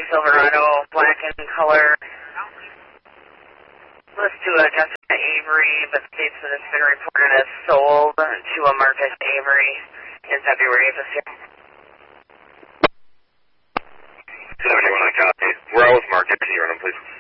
Silverado, black in color. List to a Jessica Avery, but states that it's been reported as sold to a Marcus Avery in February of this year. 71 on copy. Where else Marcus? Can you run them, please?